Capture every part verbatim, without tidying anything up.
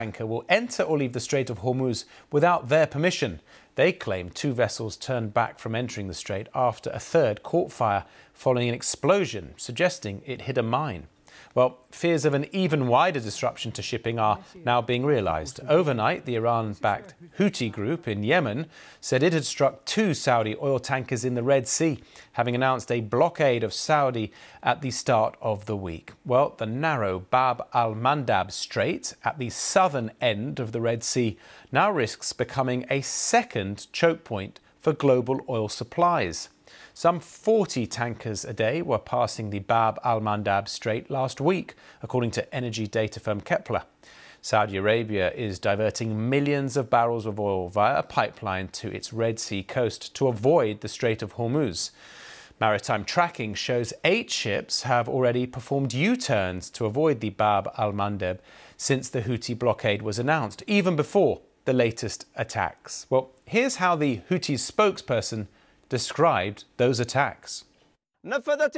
tanker will enter or leave the Strait of Hormuz without their permission. They claim two vessels turned back from entering the strait after a third caught fire following an explosion, suggesting it hit a mine. Well, fears of an even wider disruption to shipping are now being realised. Overnight, the Iran-backed Houthi group in Yemen said it had struck two Saudi oil tankers in the Red Sea, having announced a blockade of Saudi at the start of the week. Well, the narrow Bab al-Mandab Strait at the southern end of the Red Sea now risks becoming a second choke point for global oil supplies. Some forty tankers a day were passing the Bab al-Mandab Strait last week, according to energy data firm Kepler. Saudi Arabia is diverting millions of barrels of oil via a pipeline to its Red Sea coast to avoid the Strait of Hormuz. Maritime tracking shows eight ships have already performed U-turns to avoid the Bab al-Mandab since the Houthi blockade was announced, even before the latest attacks. Well, here's how the Houthi spokesperson described those attacks. The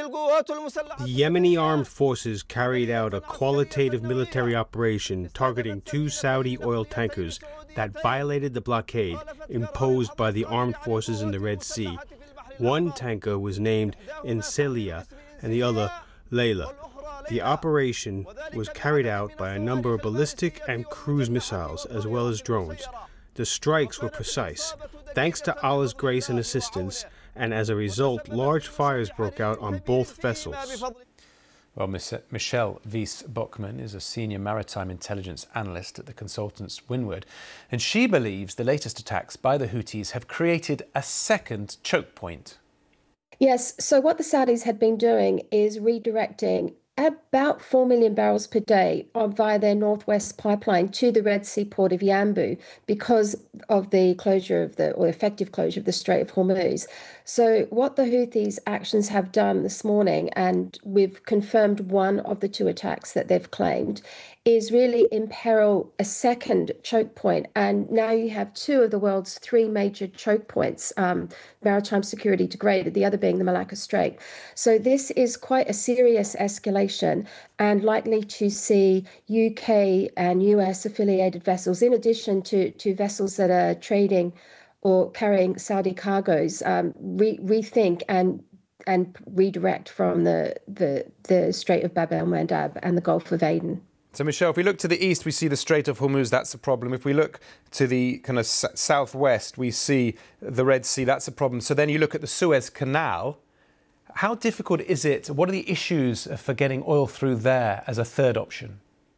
Yemeni armed forces carried out a qualitative military operation targeting two Saudi oil tankers that violated the blockade imposed by the armed forces in the Red Sea. One tanker was named Inselia and the other Layla. The operation was carried out by a number of ballistic and cruise missiles as well as drones. The strikes were precise, thanks to Allah's grace and assistance, and as a result, large fires broke out on both vessels. Well, Michelle Wies-Bockmann is a senior maritime intelligence analyst at the consultants Windward, and she believes the latest attacks by the Houthis have created a second choke point. Yes, so what the Saudis had been doing is redirecting about four million barrels per day on, via their northwest pipeline to the Red Sea port of Yanbu because of the closure of the, or effective closure of the Strait of Hormuz. So what the Houthis' actions have done this morning, and we've confirmed one of the two attacks that they've claimed, is really imperil a second choke point. And now you have two of the world's three major choke points, um, maritime security degraded, the other being the Malacca Strait. So this is quite a serious escalation and likely to see U K and U S affiliated vessels, in addition to, to vessels that are trading or carrying Saudi cargoes, um, re- rethink and and redirect from the, the, the Strait of Bab el-Mandab and the Gulf of Aden. So, Michelle, if we look to the east, we see the Strait of Hormuz, that's a problem. If we look to the kind of s- southwest, we see the Red Sea, that's a problem. So then you look at the Suez Canal. How difficult is it? What are the issues for getting oil through there as a third option?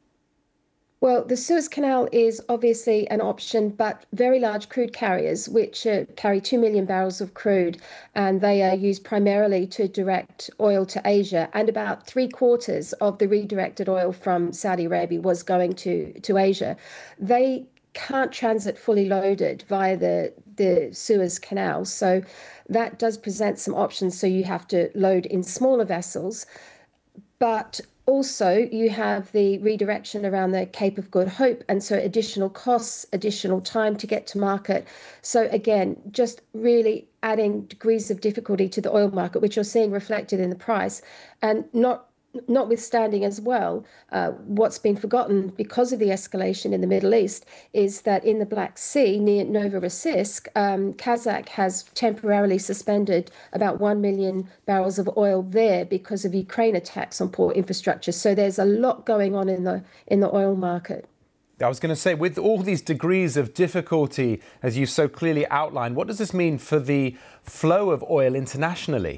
Well, the Suez Canal is obviously an option, but very large crude carriers, which uh, carry two million barrels of crude, and they are used primarily to direct oil to Asia. And about three quarters of the redirected oil from Saudi Arabia was going to, to Asia. They can't transit fully loaded via the, the Suez Canal. So that does present some options. So you have to load in smaller vessels, but also, you have the redirection around the Cape of Good Hope, and so additional costs, additional time to get to market. So again, just really adding degrees of difficulty to the oil market, which you're seeing reflected in the price, and not notwithstanding as well, uh, what's been forgotten because of the escalation in the Middle East is that in the Black Sea near Novorossiysk, um, Kazakh has temporarily suspended about one million barrels of oil there because of Ukraine attacks on port infrastructure. So there's a lot going on in the in the oil market. I was going to say, with all these degrees of difficulty, as you so clearly outlined, what does this mean for the flow of oil internationally?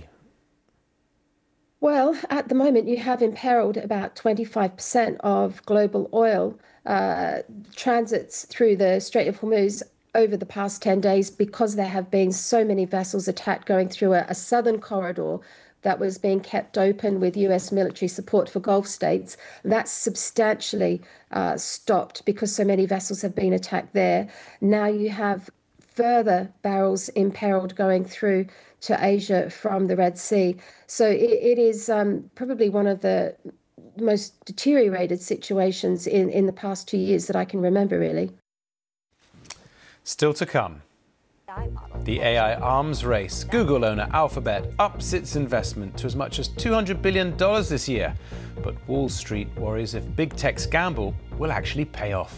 Well, at the moment, you have imperiled about twenty-five percent of global oil uh, transits through the Strait of Hormuz over the past ten days because there have been so many vessels attacked going through a, a southern corridor that was being kept open with U S military support for Gulf states. That's substantially uh, stopped because so many vessels have been attacked there. Now you have further barrels imperiled going through to Asia from the Red Sea. So it, it is um, probably one of the most deteriorated situations in, in the past two years that I can remember, really. Still to come. The A I arms race. Google owner Alphabet ups its investment to as much as two hundred billion dollars this year. But Wall Street worries if big tech's gamble will actually pay off.